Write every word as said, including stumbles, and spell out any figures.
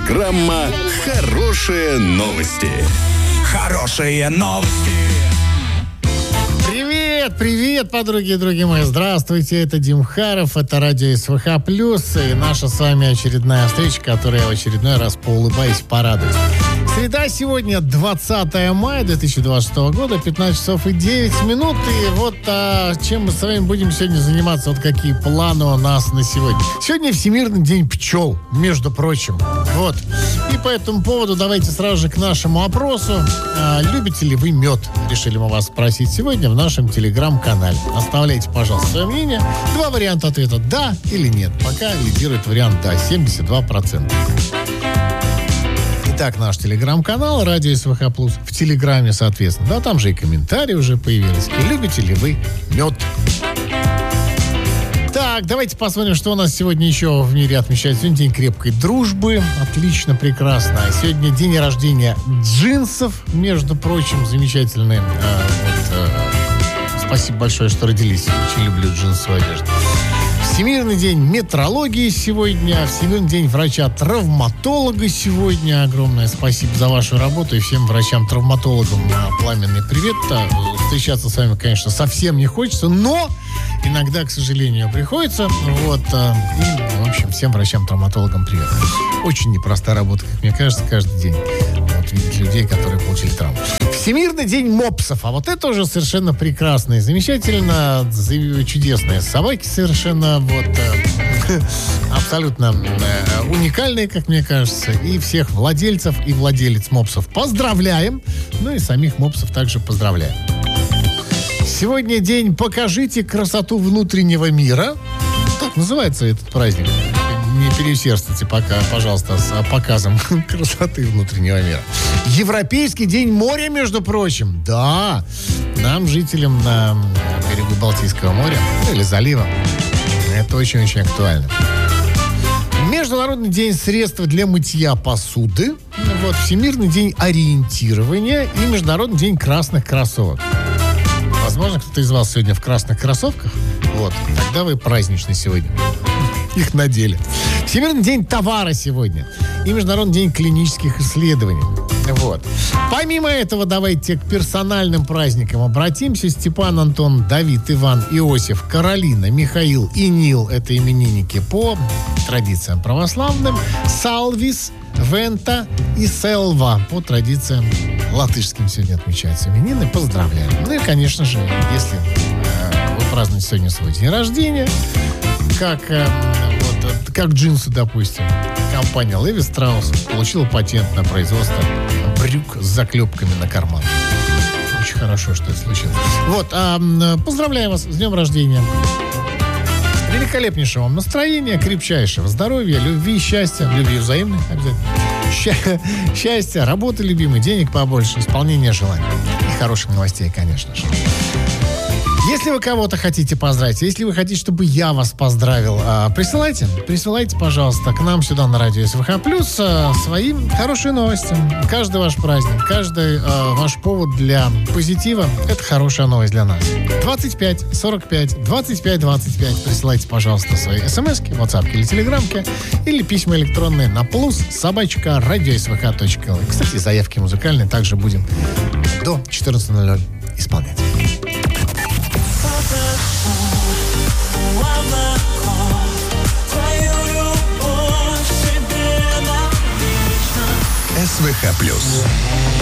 Программа «Хорошие новости». Хорошие новости. Привет, привет, подруги и други мои. Здравствуйте, это Дим Харов, это радио СВХ+, и наша с вами очередная встреча, которой я в очередной раз поулыбаюсь, порадуюсь. Среда сегодня, двадцатое мая две тысячи двадцать шестого года, пятнадцать часов и девять минут. И вот а, чем мы с вами будем сегодня заниматься, вот какие планы у нас на сегодня. Сегодня Всемирный день пчел, между прочим. Вот. И по этому поводу давайте сразу же к нашему опросу. А, любите ли вы мед? Решили мы вас спросить сегодня в нашем телеграм-канале. Оставляйте, пожалуйста, свое мнение. Два варианта ответа: да или нет. Пока лидирует вариант да, семьдесят два процента. Итак, наш телеграм-канал «Радио СВХ Плюс» в Телеграме, соответственно. Да, там же и комментарии уже появились. И любите ли вы мед? Так, давайте посмотрим, что у нас сегодня еще в мире отмечается. Сегодня день крепкой дружбы. Отлично, прекрасно. Сегодня день рождения джинсов, между прочим, замечательные. А, вот, а, спасибо большое, что родились. Очень люблю джинсовую одежду. Всемирный день метрологии сегодня, Всемирный день врача-травматолога сегодня. Огромное спасибо за вашу работу и всем врачам-травматологам пламенный привет. Встречаться с вами, конечно, совсем не хочется, но иногда, к сожалению, приходится. Вот, и, в общем, всем врачам-травматологам привет. Очень непростая работа, как мне кажется, каждый день. Вот видеть людей, которые получили травму. Всемирный день мопсов. А вот это уже совершенно прекрасно и замечательно. Чудесные собаки совершенно вот э, абсолютно э, уникальные, как мне кажется. И всех владельцев и владелец мопсов поздравляем. Ну и самих мопсов также поздравляем. Сегодня день «Покажите красоту внутреннего мира». Так называется этот праздник. Не переусердствуйте пока, пожалуйста, с показом красоты внутреннего мира. Европейский день моря, между прочим. Да, нам, жителям на берегу Балтийского моря, или залива, это очень-очень актуально. Международный день средств для мытья посуды. Вот, Всемирный день ориентирования и Международный день красных кроссовок. Возможно, кто-то из вас сегодня в красных кроссовках. Вот, тогда вы праздничный сегодня. Их надели. Всемирный день товара сегодня. И Международный день клинических исследований. Вот. Помимо этого, давайте к персональным праздникам обратимся. Степан, Антон, Давид, Иван, Иосиф, Каролина, Михаил и Нил. Это именинники по традициям православным. Салвис, Вента и Селва по традициям латышским сегодня отмечаются именины. Поздравляем. Ну и, конечно же, если э, вы празднуете сегодня свой день рождения, как, э, вот, как джинсы, допустим, компания Levi Strauss получила патент на производство брюк с заклепками на карман. Очень хорошо, что это случилось. Вот, а, поздравляю вас с днем рождения. Великолепнейшего вам настроения, крепчайшего здоровья, любви, счастья, любви взаимной обязательно. Ща- счастья, работы любимой, денег побольше, исполнения желаний. И хороших новостей, конечно же. Если вы кого-то хотите поздравить, если вы хотите, чтобы я вас поздравил, а, присылайте, присылайте, пожалуйста, к нам сюда на радио СВХ Плюс а, свои хорошие новости. Каждый ваш праздник, каждый а, ваш повод для позитива — это хорошая новость для нас. двадцать пять сорок пять двадцать пять двадцать пять. Присылайте, пожалуйста, свои смски, ватсапки или телеграмки, или письма электронные на плюс собачка радиосвх точка эл. Кстати, заявки музыкальные также будем до четырнадцати ноль-ноль исполнять. СВХ Плюс.